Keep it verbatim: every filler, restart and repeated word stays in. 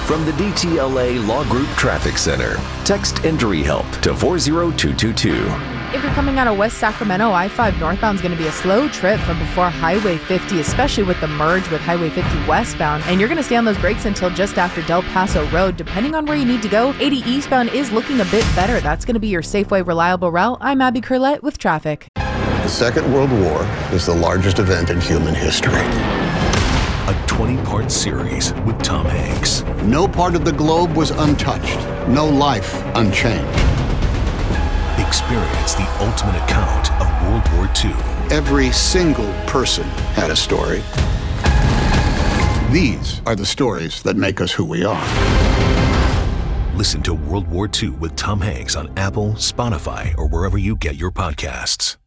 From the D T L A Law Group Traffic Center, text Injury Help to four zero two two two. If you're coming out of West Sacramento, I five northbound is going to be a slow trip from before Highway fifty, especially with the merge with Highway fifty westbound. And you're going to stay on those brakes until just after Del Paso Road. Depending on where you need to go, eighty eastbound is looking a bit better. That's going to be your Safeway reliable route. I'm Abby Curlett with traffic. The Second World War is the largest event in human history. A twenty-part series with Tom Hanks. No part of the globe was untouched. No life unchanged. Experience the ultimate account of World War Two. Every single person had a story. These are the stories that make us who we are. Listen to World War Two with Tom Hanks on Apple, Spotify, or wherever you get your podcasts.